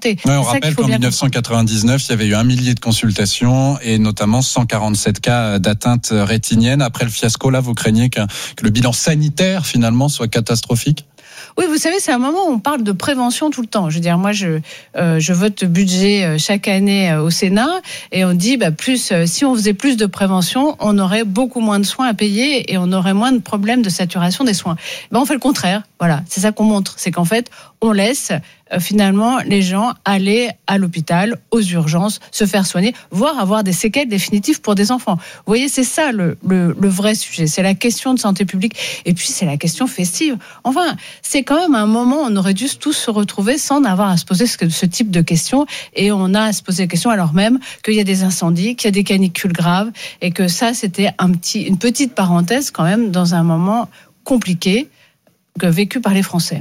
santé. Ouais, on rappelle qu'en 1999, il y avait eu 1 millier de consultations et notamment 147 cas d'atteinte rétinienne. Après le fiasco, là, vous craignez que le bilan sanitaire, finalement, soit catastrophique ? Oui, vous savez, c'est un moment où on parle de prévention tout le temps. Je veux dire, moi, je vote budget chaque année au Sénat et on dit, si on faisait plus de prévention, on aurait beaucoup moins de soins à payer et on aurait moins de problèmes de saturation des soins. On fait le contraire. Voilà, c'est ça qu'on montre. C'est qu'en fait, on laisse finalement les gens aller à l'hôpital, aux urgences, se faire soigner, voire avoir des séquelles définitives pour des enfants. Vous voyez, c'est ça le vrai sujet. C'est la question de santé publique. Et puis, c'est la question festive. Enfin, c'est quand même un moment où on aurait dû tous se retrouver sans avoir à se poser ce type de questions. Et on a à se poser des questions alors même qu'il y a des incendies, qu'il y a des canicules graves et que ça, c'était une petite parenthèse quand même dans un moment compliqué vécu par les Français.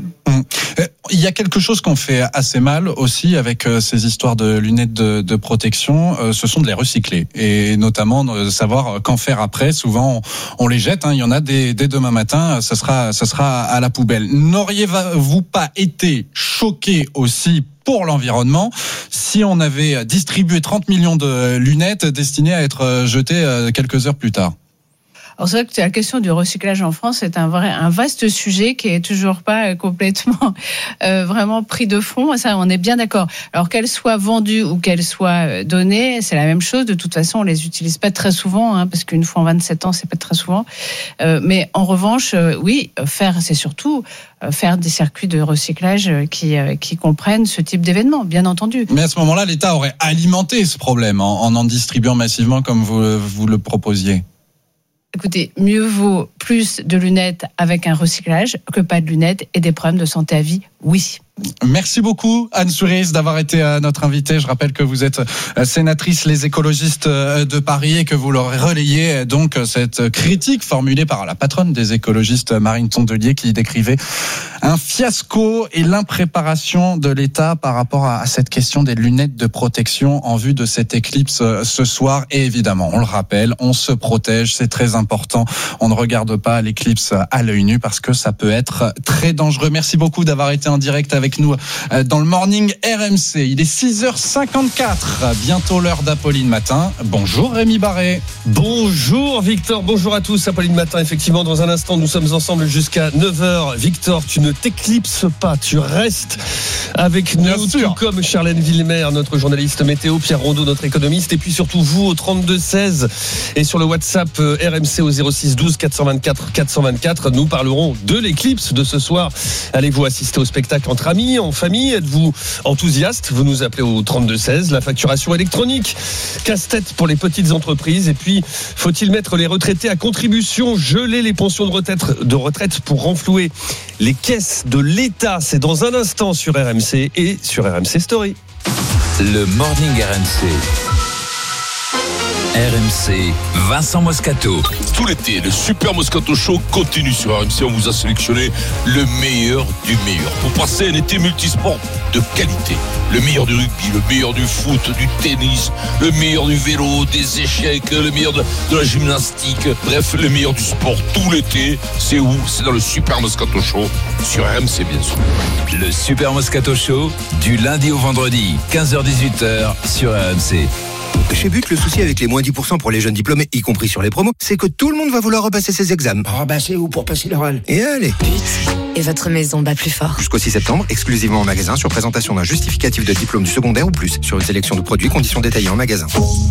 Il y a quelque chose qu'on fait assez mal aussi avec ces histoires de lunettes de protection, ce sont de les recycler et notamment de savoir qu'en faire après. Souvent on les jette, il y en a dès demain matin, ça sera à la poubelle. N'auriez-vous pas été choqué aussi pour l'environnement si on avait distribué 30 millions de lunettes destinées à être jetées quelques heures plus tard? Alors c'est vrai que la question du recyclage en France est un vaste sujet qui est toujours pas complètement vraiment pris de front. Ça, on est bien d'accord. Alors qu'elles soient vendues ou qu'elles soient données, c'est la même chose. De toute façon, on les utilise pas très souvent, parce qu'une fois en 27 ans, c'est pas très souvent. Mais en revanche, oui, c'est surtout faire des circuits de recyclage qui comprennent ce type d'événement, bien entendu. Mais à ce moment-là, l'État aurait alimenté ce problème en distribuant massivement comme vous le proposiez. Écoutez, mieux vaut plus de lunettes avec un recyclage que pas de lunettes et des problèmes de santé à vie, oui. Merci beaucoup Anne Souris d'avoir été notre invitée. Je rappelle que vous êtes sénatrice Les Écologistes de Paris et que vous leur relayez donc cette critique formulée par la patronne des écologistes Marine Tondelier qui décrivait un fiasco et l'impréparation de l'État par rapport à cette question des lunettes de protection en vue de cette éclipse ce soir. Et évidemment, on le rappelle, on se protège, c'est très important. On ne regarde pas l'éclipse à l'œil nu parce que ça peut être très dangereux. Merci beaucoup d'avoir été en direct avec nous dans le Morning RMC. Il est 6h54, bientôt l'heure d'Apolline Matin. Bonjour Rémi Barré. Bonjour Victor, bonjour à tous. Apolline Matin, effectivement, dans un instant, nous sommes ensemble jusqu'à 9h. Victor, tu ne t'éclipses pas, tu restes avec nous, tout comme Charlène Villemer, notre journaliste météo, Pierre Rondeau, notre économiste, et puis surtout vous au 32-16 et sur le WhatsApp RMC au 06-12 424 424. Nous parlerons de l'éclipse de ce soir. Allez-vous assister au spectacle entre amis, en famille? Êtes-vous enthousiaste? Vous nous appelez au 32-16. La facturation électronique, casse-tête pour les petites entreprises. Et puis, faut-il mettre les retraités à contribution, geler les pensions de retraite pour renflouer les caisses de l'État? C'est dans un instant sur RMC et sur RMC Story. Le Morning RMC. RMC, Vincent Moscato. Tout l'été, le Super Moscato Show continue sur RMC. On vous a sélectionné le meilleur du meilleur pour passer un été multisport de qualité. Le meilleur du rugby, le meilleur du foot, du tennis, le meilleur du vélo, des échecs, le meilleur de la gymnastique. Bref, le meilleur du sport tout l'été. C'est où? C'est dans le Super Moscato Show sur RMC, bien sûr. Le Super Moscato Show, du lundi au vendredi, 15h-18h sur RMC. Chez But, le souci avec les moins 10% pour les jeunes diplômés, y compris sur les promos, c'est que tout le monde va vouloir repasser ses examens. Repasser ou pour passer l'oral? Et allez. But. Et votre maison bat plus fort. Jusqu'au 6 septembre, exclusivement en magasin, sur présentation d'un justificatif de diplôme du secondaire ou plus. Sur une sélection de produits, conditions détaillées en magasin.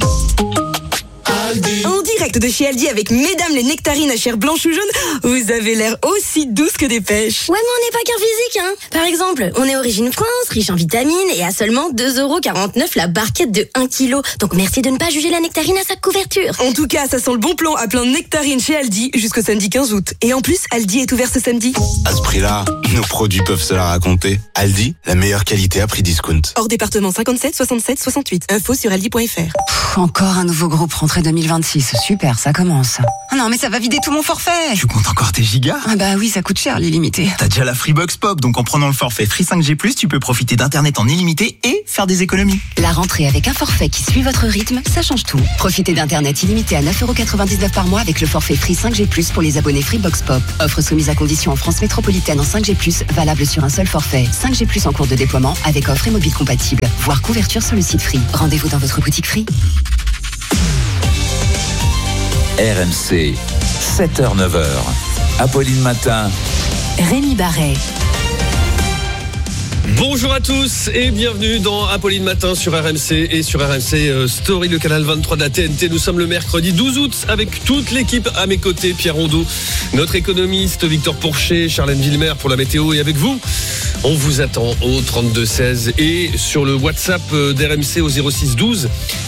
En direct de chez Aldi avec Mesdames les nectarines à chair blanche ou jaune, vous avez l'air aussi douce que des pêches. Ouais, mais on n'est pas qu'un physique, Par exemple, on est Origine France, riche en vitamines et à seulement 2,49€ la barquette de 1 kg. Donc merci de ne pas juger la nectarine à sa couverture. En tout cas, ça sent le bon plan à plein de nectarines chez Aldi jusqu'au samedi 15 août. Et en plus, Aldi est ouvert ce samedi. À ce prix-là, nos produits peuvent se la raconter. Aldi, la meilleure qualité à prix discount. Hors département 57, 67, 68. Info sur aldi.fr. Encore un nouveau groupe rentré 2026 super, ça commence. Oh non, mais ça va vider tout mon forfait. Tu comptes encore tes gigas? Ah bah oui, ça coûte cher l'illimité. T'as déjà la Freebox Pop, donc en prenant le forfait Free 5G+, tu peux profiter d'internet en illimité et faire des économies. La rentrée avec un forfait qui suit votre rythme, ça change tout. Profitez d'internet illimité à 9,99€ par mois avec le forfait Free 5G+, pour les abonnés Freebox Pop. Offre soumise à condition en France métropolitaine en 5G+, valable sur un seul forfait. 5G+, en cours de déploiement avec offre et mobile compatible. Voire couverture sur le site Free. Rendez-vous dans votre boutique Free. RMC, 7h-9h. Apolline Matin. Rémi Barret. Bonjour à tous et bienvenue dans Apolline Matin sur RMC et sur RMC Story, le canal 23 de la TNT. Nous sommes le mercredi 12 août avec toute l'équipe à mes côtés. Pierre Rondeau, notre économiste, Victor Pourchet, Charlène Villemer pour la météo. Et avec vous, on vous attend au 32-16 et sur le WhatsApp d'RMC au 06 12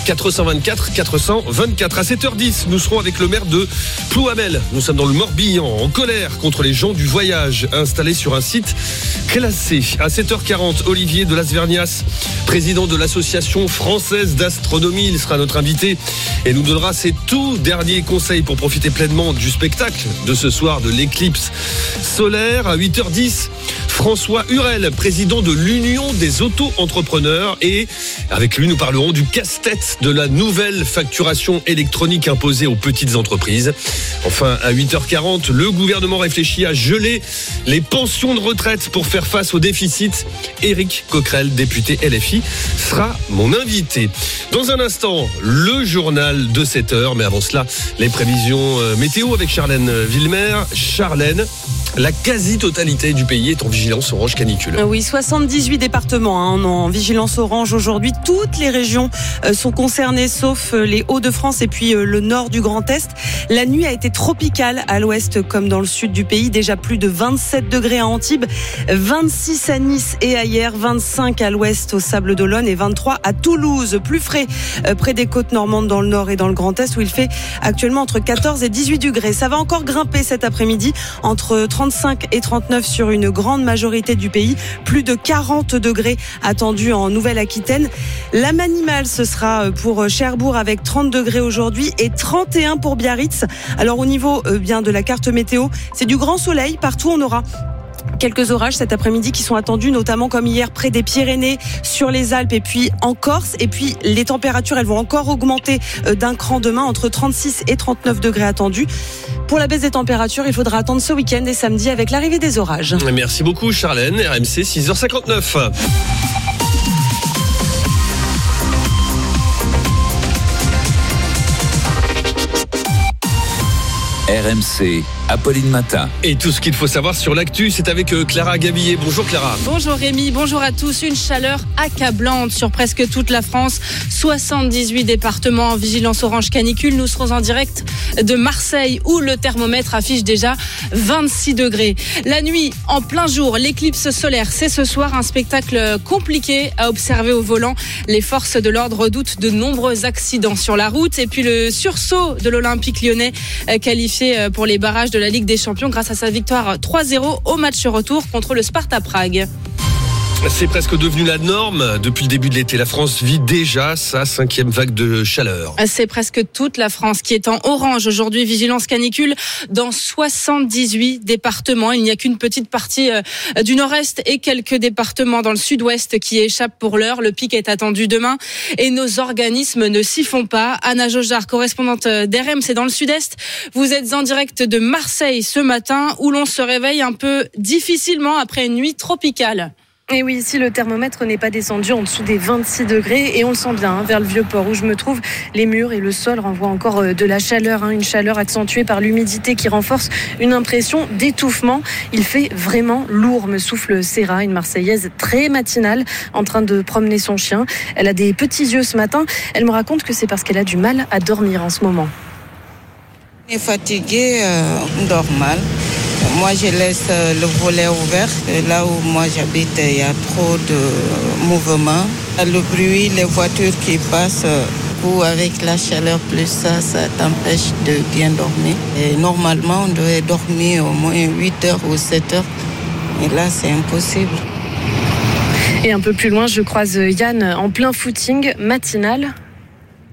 424 424. À 7h10, nous serons avec le maire de Plouhamel. Nous sommes dans le Morbihan, en colère contre les gens du voyage installés sur un site classé. À 7h40, Olivier de Las Vernias, président de l'association française d'astronomie, il sera notre invité et nous donnera ses tout derniers conseils pour profiter pleinement du spectacle de ce soir de l'éclipse solaire. À 8h10, François Hurel, président de l'Union des auto-entrepreneurs, et avec lui nous parlerons du casse-tête de la nouvelle facturation électronique imposée aux petites entreprises. Enfin, à 8h40, le gouvernement réfléchit à geler les pensions de retraite pour faire face au déficit. Éric Coquerel, député LFI, sera mon invité. Dans un instant, le journal de 7h, mais avant cela, les prévisions météo avec Charlène Villemer. Charlène, la quasi-totalité du pays est en vigilance orange canicule. Oui, 78 départements en vigilance orange aujourd'hui. Toutes les régions sont concernées, sauf les Hauts-de-France et puis le nord du Grand Est. La nuit a été tropicale à l'ouest comme dans le sud du pays. Déjà plus de 27 degrés à Antibes, 26 à Nice et ailleurs, 25 à l'ouest au Sable d'Olonne et 23 à Toulouse. Plus frais près des côtes normandes dans le nord et dans le Grand Est où il fait actuellement entre 14 et 18 degrés. Ça va encore grimper cet après-midi entre 35 et 39 sur une grande majorité du pays. Plus de 40 degrés attendus en Nouvelle-Aquitaine. La Manimale, ce sera pour Cherbourg avec 30 degrés aujourd'hui et 31 pour Biarritz. Alors au niveau bien de la carte météo, c'est du grand soleil. Partout, on aura quelques orages cet après-midi qui sont attendus, notamment comme hier près des Pyrénées, sur les Alpes et puis en Corse. Et puis les températures, elles vont encore augmenter d'un cran demain, entre 36 et 39 degrés attendus. Pour la baisse des températures, il faudra attendre ce week-end et samedi avec l'arrivée des orages. Merci beaucoup Charlène, RMC 6h59. RMC, Apolline Matin. Et tout ce qu'il faut savoir sur l'actu, c'est avec Clara Gabillet. Bonjour Clara. Bonjour Rémi, bonjour à tous. Une chaleur accablante sur presque toute la France. 78 départements en vigilance orange canicule. Nous serons en direct de Marseille où le thermomètre affiche déjà 26 degrés. La nuit, en plein jour, l'éclipse solaire. C'est ce soir un spectacle compliqué à observer au volant. Les forces de l'ordre redoutent de nombreux accidents sur la route. Et puis le sursaut de l'Olympique lyonnais qualifié pour les barrages de la Ligue des Champions grâce à sa victoire 3-0 au match retour contre le Sparta Prague. C'est presque devenu la norme. Depuis le début de l'été, la France vit déjà sa 5e vague de chaleur. C'est presque toute la France qui est en orange aujourd'hui. Vigilance canicule dans 78 départements. Il n'y a qu'une petite partie du nord-est et quelques départements dans le sud-ouest qui échappent pour l'heure. Le pic est attendu demain et nos organismes ne s'y font pas. Anna Jojard, correspondante d'RMC dans le sud-est. Vous êtes en direct de Marseille ce matin où l'on se réveille un peu difficilement après une nuit tropicale. Et oui, ici le thermomètre n'est pas descendu en dessous des 26 degrés et on le sent bien vers le Vieux-Port où je me trouve. Les murs et le sol renvoient encore de la chaleur, une chaleur accentuée par l'humidité qui renforce une impression d'étouffement. Il fait vraiment lourd, me souffle Serra, une Marseillaise très matinale en train de promener son chien. Elle a des petits yeux ce matin. Elle me raconte que c'est parce qu'elle a du mal à dormir en ce moment. On est fatigué, normal. Moi, je laisse le volet ouvert. Là où moi j'habite, il y a trop de mouvements. Le bruit, les voitures qui passent, ou avec la chaleur plus ça t'empêche de bien dormir. Et normalement, on devait dormir au moins 8 heures ou 7 heures. Et là, c'est impossible. Et un peu plus loin, je croise Yann en plein footing matinal.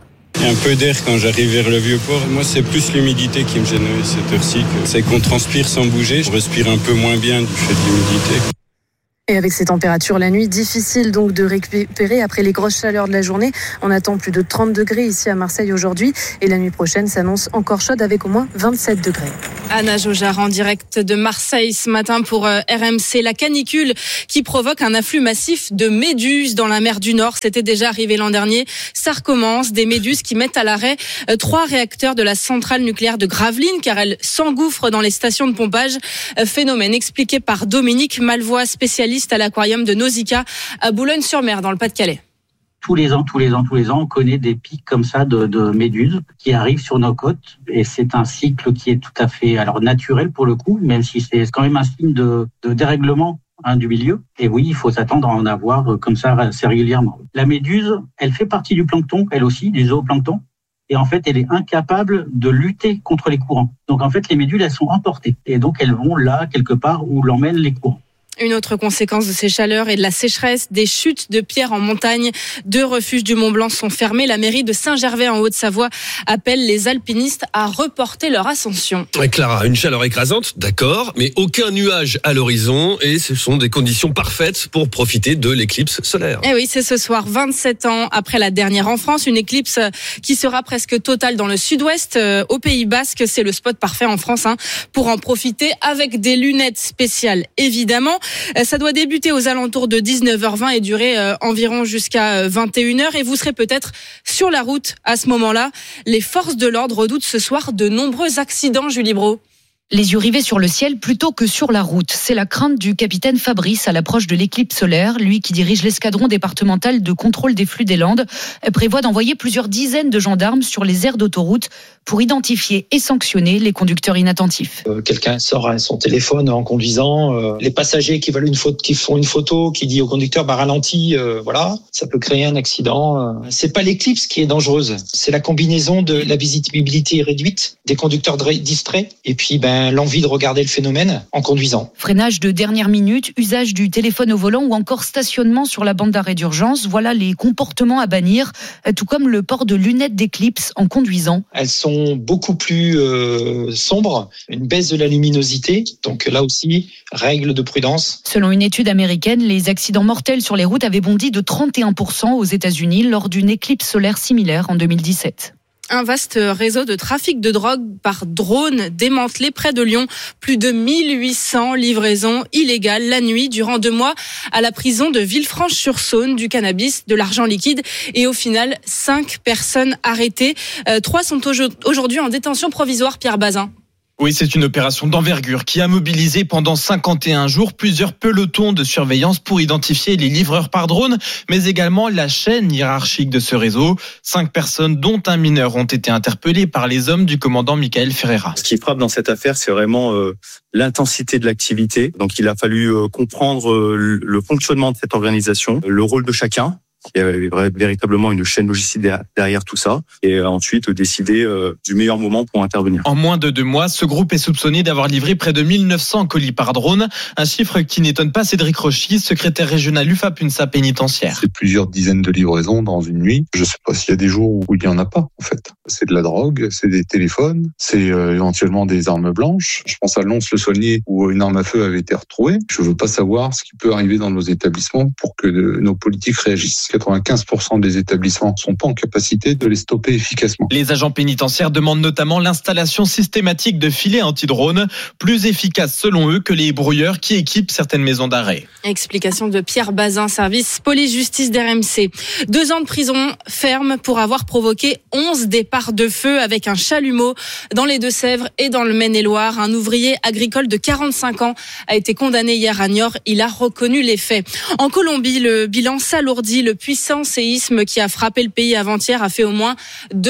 Il y a un peu d'air quand j'arrive vers le Vieux-Port. Moi, c'est plus l'humidité qui me gêne à cette heure-ci. C'est qu'on transpire sans bouger. Je respire un peu moins bien du fait de l'humidité. Et avec ces températures la nuit, difficile donc de récupérer après les grosses chaleurs de la journée. On attend plus de 30 degrés ici à Marseille aujourd'hui et la nuit prochaine s'annonce encore chaude avec au moins 27 degrés. Anna Jaujar en direct de Marseille ce matin pour RMC. La canicule qui provoque un afflux massif de méduses dans la mer du Nord. C'était déjà arrivé l'an dernier. Ça recommence. Des méduses qui mettent à l'arrêt 3 réacteurs de la centrale nucléaire de Gravelines car elles s'engouffrent dans les stations de pompage. Phénomène expliqué par Dominique Malvois, spécialiste à l'aquarium de Nausicaa à Boulogne-sur-Mer dans le Pas-de-Calais. Tous les ans, on connaît des pics comme ça de méduses qui arrivent sur nos côtes. Et c'est un cycle qui est tout à fait naturel pour le coup, même si c'est quand même un signe de dérèglement du milieu. Et oui, il faut s'attendre à en avoir comme ça assez régulièrement. La méduse, elle fait partie du plancton, elle aussi, du zooplancton. Et en fait, elle est incapable de lutter contre les courants. Donc en fait, les méduses, elles sont emportées. Et donc elles vont là, quelque part, où l'emmènent les courants. Une autre conséquence de ces chaleurs et de la sécheresse, des chutes de pierres en montagne. 2 refuges du Mont-Blanc sont fermés. La mairie de Saint-Gervais en Haute-Savoie appelle les alpinistes à reporter leur ascension. Et Clara, une chaleur écrasante, d'accord, mais aucun nuage à l'horizon et ce sont des conditions parfaites pour profiter de l'éclipse solaire. Eh oui, c'est ce soir, 27 ans après la dernière en France, une éclipse qui sera presque totale dans le sud-ouest, au Pays Basque. C'est le spot parfait en France pour en profiter avec des lunettes spéciales, évidemment. Ça doit débuter aux alentours de 19h20 et durer environ jusqu'à 21h. Et vous serez peut-être sur la route à ce moment-là. Les forces de l'ordre redoutent ce soir de nombreux accidents, Julie Brault. Les yeux rivés sur le ciel plutôt que sur la route. C'est la crainte du capitaine Fabrice à l'approche de l'éclipse solaire. Lui qui dirige l'escadron départemental de contrôle des flux des Landes prévoit d'envoyer plusieurs dizaines de gendarmes sur les aires d'autoroute pour identifier et sanctionner les conducteurs inattentifs. Quelqu'un sort son téléphone en conduisant. Les passagers qui font une photo, qui dit au conducteur ralentis, voilà, ça peut créer un accident. C'est pas l'éclipse qui est dangereuse, c'est la combinaison de la visibilité réduite, des conducteurs distraits et puis l'envie de regarder le phénomène en conduisant. Freinage de dernière minute, usage du téléphone au volant ou encore stationnement sur la bande d'arrêt d'urgence. Voilà les comportements à bannir, tout comme le port de lunettes d'éclipse en conduisant. Elles sont beaucoup plus sombres, une baisse de la luminosité, donc là aussi, règle de prudence. Selon une étude américaine, les accidents mortels sur les routes avaient bondi de 31% aux États-Unis lors d'une éclipse solaire similaire en 2017. Un vaste réseau de trafic de drogue par drone démantelé près de Lyon. Plus de 1800 livraisons illégales la nuit durant 2 mois à la prison de Villefranche-sur-Saône, du cannabis, de l'argent liquide et au final 5 personnes arrêtées. 3 sont aujourd'hui en détention provisoire, Pierre Bazin. Oui, c'est une opération d'envergure qui a mobilisé pendant 51 jours plusieurs pelotons de surveillance pour identifier les livreurs par drone, mais également la chaîne hiérarchique de ce réseau. 5 personnes, dont un mineur, ont été interpellées par les hommes du commandant Michael Ferreira. Ce qui frappe dans cette affaire, c'est vraiment l'intensité de l'activité. Donc il a fallu comprendre le fonctionnement de cette organisation, le rôle de chacun. Il y avait véritablement une chaîne logistique derrière tout ça et ensuite décider du meilleur moment pour intervenir. En moins de 2 mois, ce groupe est soupçonné d'avoir livré près de 1900 colis par drone, un chiffre qui n'étonne pas Cédric Rochy, secrétaire régional UFAP-UNSA pénitentiaire. C'est plusieurs dizaines de livraisons dans une nuit. Je ne sais pas s'il y a des jours où il n'y en a pas en fait. C'est de la drogue, c'est des téléphones, c'est éventuellement des armes blanches. Je pense à Lons-le-Saulnier où une arme à feu avait été retrouvée. Je ne veux pas savoir ce qui peut arriver dans nos établissements pour que nos politiques réagissent. 95% des établissements ne sont pas en capacité de les stopper efficacement. Les agents pénitentiaires demandent notamment l'installation systématique de filets anti-drones, plus efficaces selon eux que les brouilleurs qui équipent certaines maisons d'arrêt. Explication de Pierre Bazin, service police-justice d'RMC. 2 ans de prison ferme pour avoir provoqué 11 départs de feu avec un chalumeau dans les Deux-Sèvres et dans le Maine-et-Loire. Un ouvrier agricole de 45 ans a été condamné hier à Niort. Il a reconnu les faits. En Colombie, le bilan s'alourdit. Le puissant séisme qui a frappé le pays avant-hier a fait au moins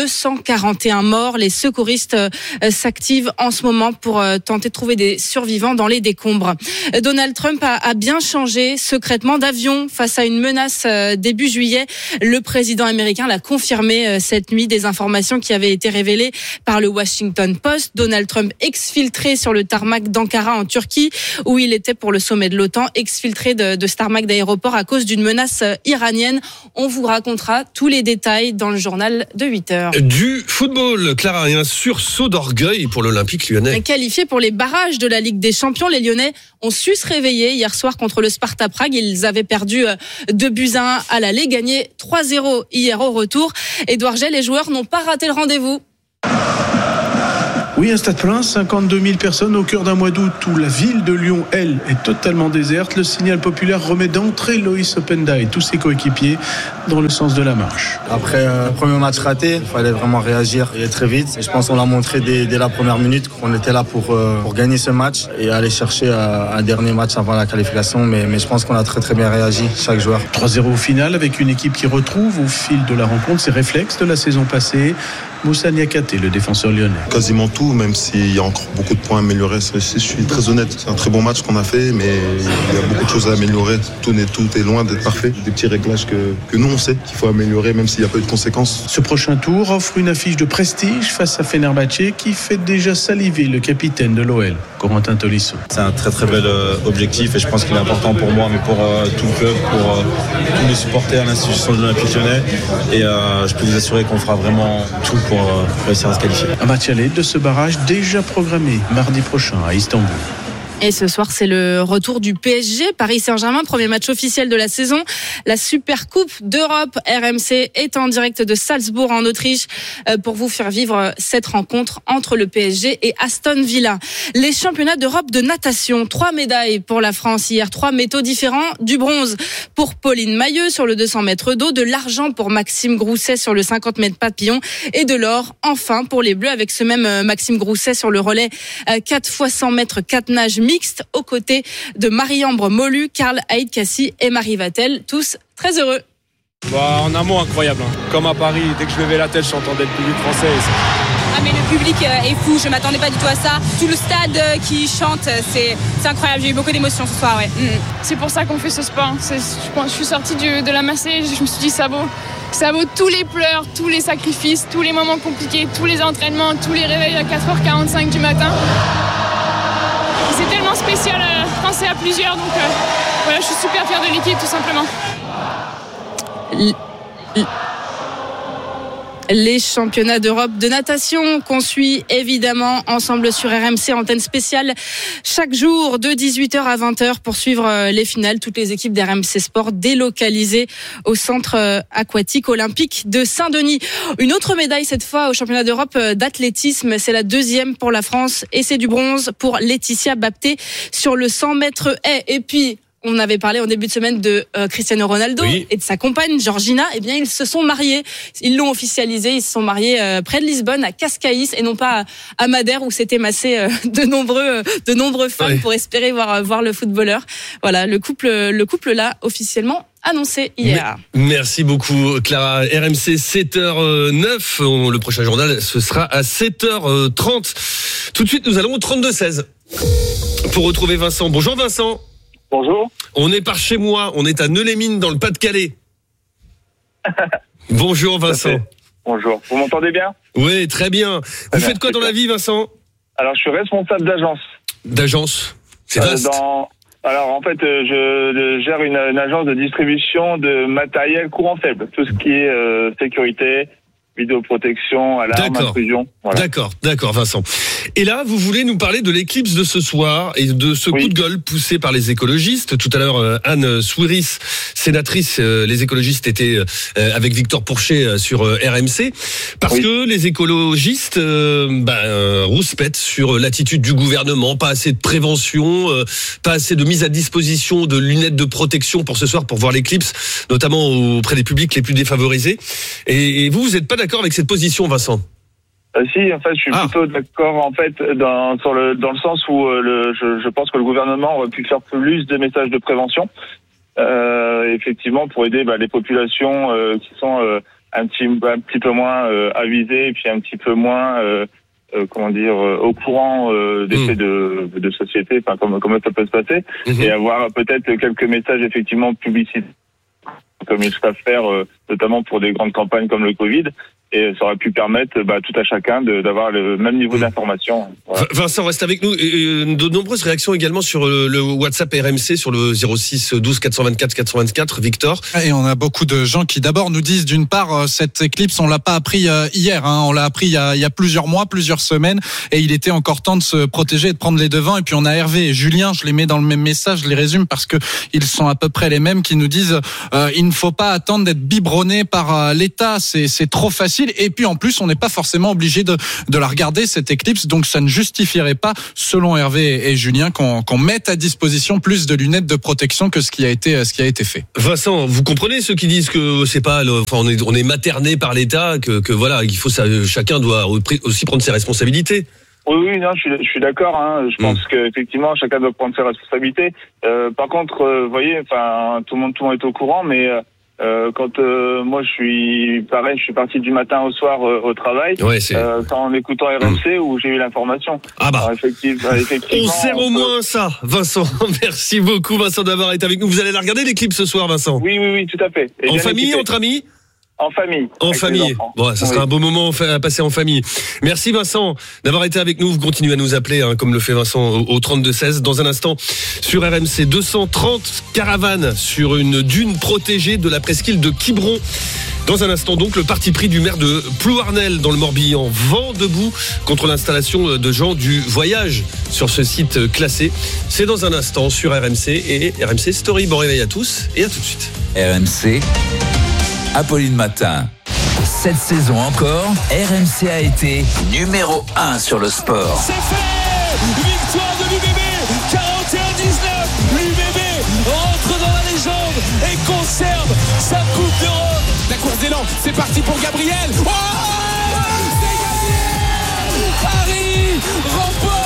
241 morts. Les secouristes s'activent en ce moment pour tenter de trouver des survivants dans les décombres. Donald Trump a bien changé secrètement d'avion face à une menace début juillet. Le président américain l'a confirmé cette nuit, des informations qui avaient été révélées par le Washington Post. Donald Trump exfiltré sur le tarmac d'Ankara en Turquie où il était pour le sommet de l'OTAN, exfiltré de ce tarmac d'aéroport à cause d'une menace iranienne. On vous racontera tous les détails dans le journal de 8h. Du football, Clara, et un sursaut d'orgueil pour l'Olympique lyonnais. Qualifiés pour les barrages de la Ligue des Champions, les Lyonnais ont su se réveiller hier soir contre le Sparta Prague. Ils avaient perdu 2-1 à l'aller, gagné 3-0 hier au retour. Édouard Gey, les joueurs n'ont pas raté le rendez-vous. Oui, un stade plein, 52 000 personnes au cœur d'un mois d'août où la ville de Lyon, elle, est totalement déserte. Le signal populaire remet d'entrée Loïs Openda et tous ses coéquipiers dans le sens de la marche. Après un premier match raté, il fallait vraiment réagir et très vite. Et je pense qu'on l'a montré dès la première minute qu'on était là pour gagner ce match et aller chercher un dernier match avant la qualification. Mais je pense qu'on a très très bien réagi, chaque joueur. 3-0 au final avec une équipe qui retrouve au fil de la rencontre ses réflexes de la saison passée. Moussa Niakhaté, le défenseur lyonnais. Quasiment tout, même s'il y a encore beaucoup de points à améliorer. Je suis très honnête. C'est un très bon match qu'on a fait, mais il y a beaucoup de choses à améliorer. Tout est loin d'être parfait. Des petits réglages que nous, on sait qu'il faut améliorer, même s'il n'y a pas eu de conséquences. Ce prochain tour offre une affiche de prestige face à Fenerbahçe qui fait déjà saliver le capitaine de l'OL, Corentin Tolisso. C'est un très très bel objectif et je pense qu'il est important pour moi, mais pour tout le club, pour tous les supporters à l'institution de l'Olympique lyonnais. Et je peux vous assurer qu'on fera vraiment tout pour réussir à se qualifier. Un match aller de ce barrage déjà programmé mardi prochain à Istanbul. Et ce soir, c'est le retour du PSG, Paris Saint-Germain, premier match officiel de la saison. La Super Coupe d'Europe RMC est en direct de Salzbourg en Autriche pour vous faire vivre cette rencontre entre le PSG et Aston Villa. Les championnats d'Europe de natation, 3 médailles pour la France hier, 3 métaux différents, du bronze pour Pauline Mailleux sur le 200 mètres d'eau, de l'argent pour Maxime Grousset sur le 50 mètres papillon et de l'or enfin pour les Bleus avec ce même Maxime Grousset sur le relais 4 x 100 mètres 4 nages mixte aux côtés de Marie-Ambre Molu, Karl Aït-Kassi et Marie Vatel, tous très heureux. En un mot incroyable, comme à Paris, dès que je levais la tête, j'entendais le public français. Ah mais le public est fou, je m'attendais pas du tout à ça. Tout le stade qui chante, c'est incroyable, j'ai eu beaucoup d'émotions ce soir. Ouais. C'est pour ça qu'on fait ce sport. Je suis sortie de la massée, je me suis dit ça vaut tous les pleurs, tous les sacrifices, tous les moments compliqués, tous les entraînements, tous les réveils à 4h45 du matin. C'est tellement spécial quand c'est à plusieurs, donc voilà, je suis super fière de l'équipe tout simplement. Les championnats d'Europe de natation qu'on suit évidemment ensemble sur RMC, antenne spéciale chaque jour de 18h à 20h pour suivre les finales. Toutes les équipes d'RMC Sport délocalisées au centre aquatique olympique de Saint-Denis. Une autre médaille cette fois au championnat d'Europe d'athlétisme, c'est la 2e pour la France et c'est du bronze pour Laetitia Bapté sur le 100 mètres haies. Et puis on avait parlé en début de semaine de Cristiano Ronaldo et de sa compagne Georgina. Eh bien, ils se sont mariés. Ils l'ont officialisé. Ils se sont mariés près de Lisbonne, à Cascais, et non pas à Madère où s'étaient massés de nombreux fans pour espérer voir le footballeur. Voilà, le couple là officiellement annoncé hier. Merci beaucoup Clara. RMC 7h09. Le prochain journal, ce sera à 7h30. Tout de suite, nous allons au 32-16 pour retrouver Vincent. Bonjour Vincent. Bonjour. On est par chez moi, on est à Neux-les-Mines dans le Pas-de-Calais. Bonjour Vincent. Bonjour, vous m'entendez bien ? Oui, très bien. Vous faites quoi dans la vie Vincent ? Alors je suis responsable d'agence. D'agence ? C'est vaste. Alors en fait, je gère une agence de distribution de matériel courant faible. Tout ce qui est sécurité, vidéoprotection, alarme, intrusion. Voilà. D'accord Vincent. Et là, vous voulez nous parler de l'éclipse de ce soir et de ce coup de gueule poussé par les écologistes. Tout à l'heure, Anne Souiris, sénatrice, les écologistes étaient avec Victor Pourchet sur RMC, parce que les écologistes rouspètent sur l'attitude du gouvernement, pas assez de prévention, pas assez de mise à disposition de lunettes de protection pour ce soir pour voir l'éclipse, notamment auprès des publics les plus défavorisés. Et vous n'êtes pas d'accord avec cette position, Vincent ? Si, en fait, je suis plutôt d'accord, en fait, dans le sens où je pense que le gouvernement aurait pu faire plus de messages de prévention, effectivement, pour aider les populations qui sont un petit peu moins avisées et puis un petit peu moins au courant des faits de société, enfin comment ça peut se passer, et avoir peut-être quelques messages effectivement publicitaires comme ils savent faire, notamment pour des grandes campagnes comme le Covid. et ça aurait pu permettre tout à chacun d'avoir le même niveau d'information. Voilà. Vincent, reste avec nous. De nombreuses réactions également sur le WhatsApp RMC, sur le 06 12 424 424. Victor. Et on a beaucoup de gens qui d'abord nous disent, d'une part, cette éclipse, on l'a pas appris hier, on l'a appris il y a plusieurs mois, plusieurs semaines, et il était encore temps de se protéger et de prendre les devants. Et puis on a Hervé et Julien, je les mets dans le même message, je les résume parce que ils sont à peu près les mêmes, qui nous disent il ne faut pas attendre d'être biberonné par l'État, c'est trop facile. Et puis en plus, on n'est pas forcément obligé de la regarder, cette éclipse, donc ça ne justifierait pas, selon Hervé et Julien, qu'on mette à disposition plus de lunettes de protection que ce qui a été fait. Vincent, vous comprenez ceux qui disent que c'est pas, on est materné par l'État, que voilà, il faut ça, chacun doit aussi prendre ses responsabilités. Oui, non, je suis d'accord. Je pense qu'effectivement, chacun doit prendre ses responsabilités. Par contre, vous voyez, tout le monde est au courant, mais quand moi je suis parti du matin au soir au travail, en écoutant RMC où j'ai eu l'information. Alors, effectivement, on sert au moins ça, Vincent. Merci beaucoup, Vincent, d'avoir été avec nous. Vous allez la regarder l'éclipse ce soir, Vincent? Oui, tout à fait. Et en famille, entre amis? En famille. En famille. Bon, ça sera un beau moment à passer en famille. Merci Vincent d'avoir été avec nous. Vous continuez à nous appeler, comme le fait Vincent, au 32-16. Dans un instant, sur RMC, 230 caravanes sur une dune protégée de la presqu'île de Quiberon. Dans un instant donc, le parti pris du maire de Plouarnel dans le Morbihan, vent debout contre l'installation de gens du voyage sur ce site classé. C'est dans un instant sur RMC et RMC Story. Bon réveil à tous et à tout de suite. RMC, Apolline Matin. Cette saison encore, RMC a été numéro 1 sur le sport. C'est fait! Victoire de l'UBB, 41-19. L'UBB rentre dans la légende et conserve sa Coupe d'Europe. La course d'élan, c'est parti pour Gabriel. Oh, c'est gagné! Paris remporte